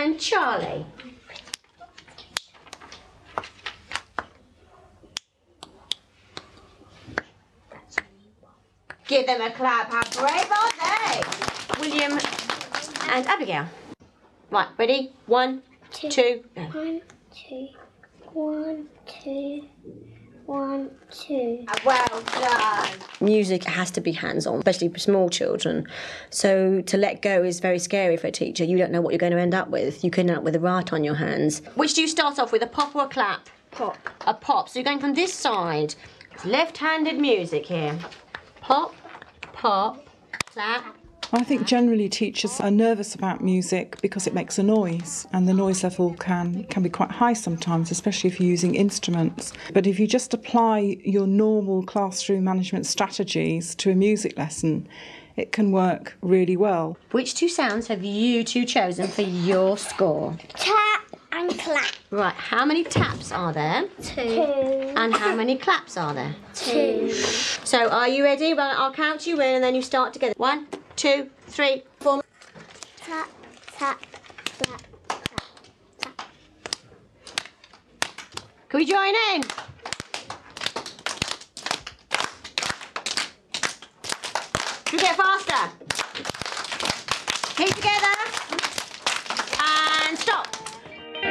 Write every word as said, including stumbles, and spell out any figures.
and Charlie. Give them a clap. How brave are they? William and Abigail. Right, ready? One, two, two go. One, two, one, two, one, two. Well done. Music has to be hands-on, especially for small children. So to let go is very scary for a teacher. You don't know what you're going to end up with. You could end up with a rat on your hands. Which do you start off with, a pop or a clap? Pop. A pop. So you're going from this side. It's left-handed music here. Pop, pop, clap. I think generally teachers are nervous about music because it makes a noise, and the noise level can, can be quite high sometimes, especially if you're using instruments. But if you just apply your normal classroom management strategies to a music lesson, it can work really well. Which two sounds have you two chosen for your score? Tap and clap. Right, how many taps are there? Two. And how many claps are there? Two. So are you ready? Well, I'll count you in and then you start together. One, two, three, four. Tap, tap, clap, tap, tap. Can we join in? Should we get faster? Keep together.